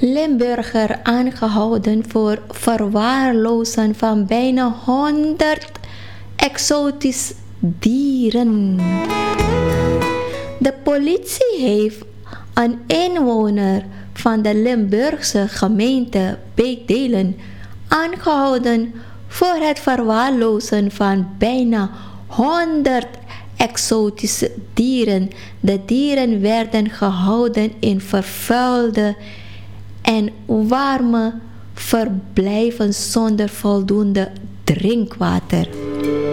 Limburger aangehouden voor verwaarlozen van bijna 100 exotische dieren. De politie heeft een inwoner van de Limburgse gemeente Beekdelen aangehouden voor het verwaarlozen van bijna 100 exotische dieren. De dieren werden gehouden in vervuilde en warme verblijven zonder voldoende drinkwater.